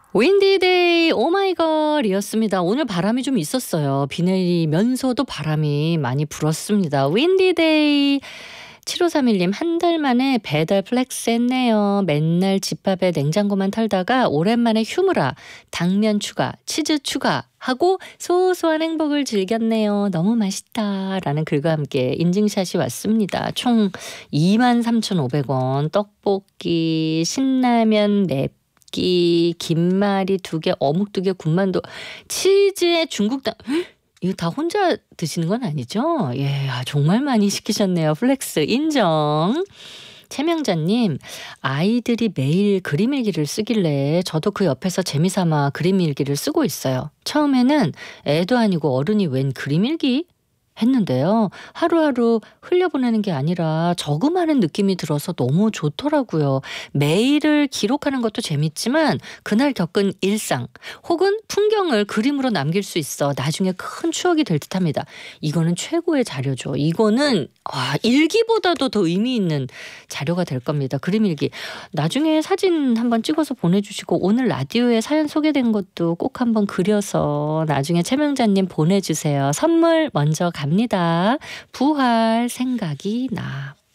윈디데이 오마이걸이었습니다. 오늘 바람이 좀 있었어요. 비 내리면서도 바람이 많이 불었습니다. 윈디데이 7531님 한 달 만에 배달 플렉스 했네요. 맨날 집밥에 냉장고만 털다가 오랜만에 휴무라 당면 추가, 치즈 추가 하고 소소한 행복을 즐겼네요. 너무 맛있다 라는 글과 함께 인증샷이 왔습니다. 총 23,500원 떡볶이, 신라면 맵기, 김말이 2개, 어묵 2개, 군만두, 치즈에 중국당 이거 다 혼자 드시는 건 아니죠? 예, 정말 많이 시키셨네요. 플렉스 인정. 최명자님, 아이들이 매일 그림일기를 쓰길래 저도 그 옆에서 재미삼아 그림일기를 쓰고 있어요. 처음에는 애도 아니고 어른이 웬 그림일기? 했는데요. 하루하루 흘려보내는 게 아니라 저금하는 느낌이 들어서 너무 좋더라고요. 매일을 기록하는 것도 재밌지만 그날 겪은 일상 혹은 풍경을 그림으로 남길 수 있어 나중에 큰 추억이 될 듯합니다. 이거는 최고의 자료죠. 이거는 일기보다도 더 의미 있는 자료가 될 겁니다. 그림일기. 나중에 사진 한번 찍어서 보내주시고 오늘 라디오에 사연 소개된 것도 꼭 한번 그려서 나중에 최명자님 보내주세요. 선물 먼저 갑니다. 부활 생각이 나.